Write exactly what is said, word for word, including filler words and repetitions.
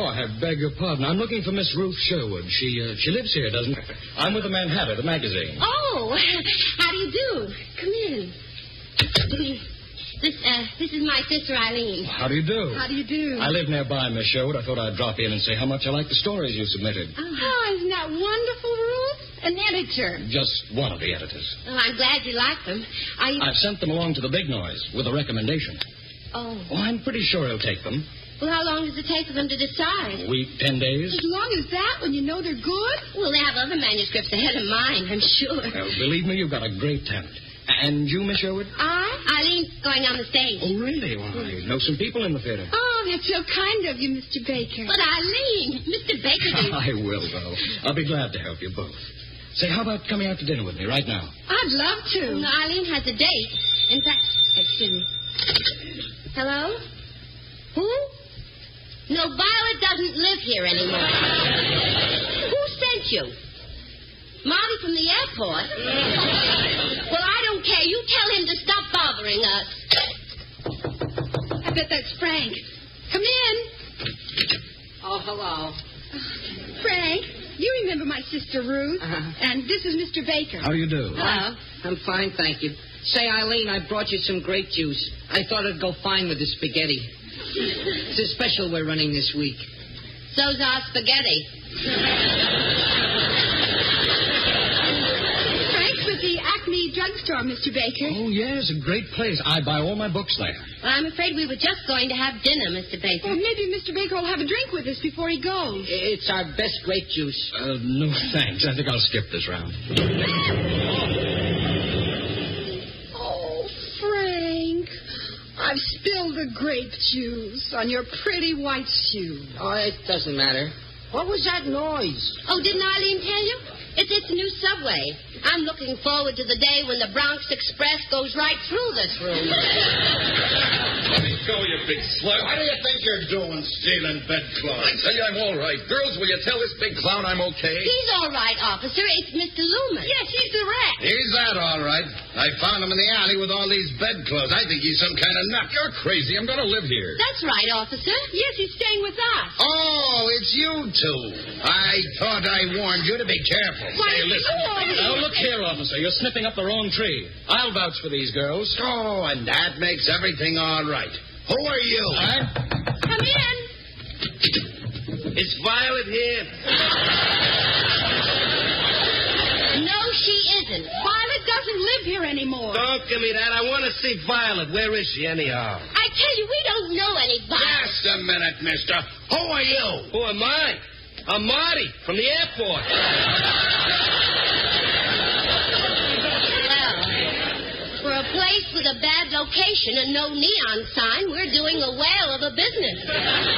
I beg your pardon. I'm looking for Miss Ruth Sherwood. She uh, she lives here, doesn't she? I'm with the Manhattan, the magazine. Oh, how do you do? Come in. This, uh, this is my sister, Eileen. How do you do? How do you do? I live nearby, Miss Sherwood. I thought I'd drop in and say how much I like the stories you submitted. Oh, isn't that wonderful, Ruth? An editor. Just one of the editors. Oh, I'm glad you like them. I... I've sent them along to the Big Noise with a recommendation. Oh. Oh, I'm pretty sure he'll take them. Well, how long does it take for them to decide? A week, ten days. As long as that, when you know they're good? Well, they have other manuscripts ahead of mine, I'm sure. Well, believe me, you've got a great talent. And you, Miss Sherwood? I? Eileen's going on the stage. Oh, really? Well, I know some people in the theater. Oh, that's so kind of you, Mister Baker. But Eileen, Mister Baker didn't... I will, though. I'll be glad to help you both. Say, how about coming out to dinner with me right now? I'd love to. No, Eileen has a date. In fact, excuse me. Hello? Who? No, Violet doesn't live here anymore. Who sent you? Marty from the airport? Well, I don't care. You tell him to stop bothering us. I bet that's Frank. Come in. Oh, hello. Frank, you remember my sister Ruth? Uh-huh. And this is Mister Baker. How do you do? Hello. I'm fine, thank you. Say, Eileen, I brought you some grape juice. I thought it'd go fine with the spaghetti. It's a special we're running this week. So's our spaghetti. Frank's with the Acme drugstore, Mister Baker. Oh, yes, a great place. I buy all my books there. Well, I'm afraid we were just going to have dinner, Mister Baker. Well, maybe Mister Baker will have a drink with us before he goes. It's our best grape juice. Uh, no, thanks. I think I'll skip this round. Oh, Frank, I've spilled the grape juice on your pretty white shoe. Oh, it doesn't matter. What was that noise? Oh, didn't Eileen tell you? It's its new subway. I'm looking forward to the day when the Bronx Express goes right through this room. Let me go, you big slut. What do you think you're doing, stealing bedclothes? I tell you I'm all right. Girls, will you tell this big clown I'm okay? He's all right, officer. It's Mister Loomis. Yes, he's the rat. He's that, all right. I found him in the alley with all these bedclothes. I think he's some kind of nut. You're crazy. I'm going to live here. That's right, officer. Yes, he's staying with us. Oh, it's you two. I thought I warned you to be careful. Why, Say, listen. Now, look here, officer. You're snipping up the wrong tree. I'll vouch for these girls. Oh, and that makes everything all right. Who are you? Huh? Come in. Is Violet here? No, she isn't. Violet doesn't live here anymore. Don't give me that. I want to see Violet. Where is she, anyhow? I tell you, we don't know anybody. Just a minute, mister. Who are you? Who am I? I'm Marty from the airport. Well, for a place with a bad location and no neon sign, we're doing a whale of a business.